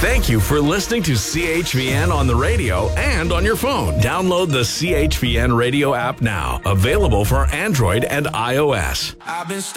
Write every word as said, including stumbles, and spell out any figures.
Thank you for listening to C H V N on the radio and on your phone. Download the C H V N radio app now. Available for Android and iOS. I've been